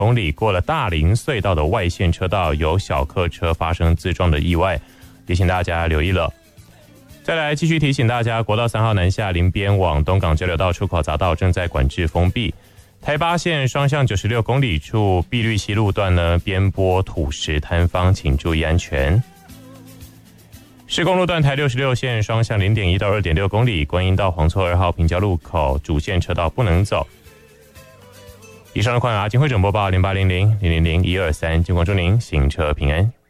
公里过了大林隧道的外线车道，有小客车发生自撞的意外，提醒大家留意了。再来继续提醒大家，国道3号南下林边往东港交流道出口匝道正在管制封闭。台八线双向96公里处碧绿溪路段呢，边坡土石坍方，请注意安全。市公路段台66线双向 0.1 到 2.6 公里，观音到黄厝2号平交路口主线车道不能走。以上的款警汇整播报0800-000-123，经过祝您行车平安。